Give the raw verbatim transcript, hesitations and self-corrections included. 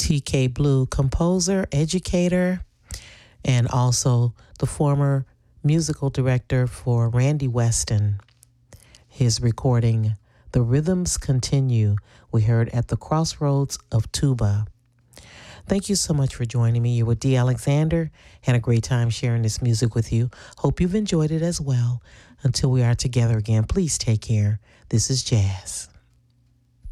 T K Blue, composer, educator, and also the former musical director for Randy Weston. His recording, The Rhythms Continue, we heard at the Crossroads of Tuba. Thank you so much for joining me. You're with Dee Alexander. Had a great time sharing this music with you. Hope you've enjoyed it as well. Until we are together again, please take care. This is Jazz.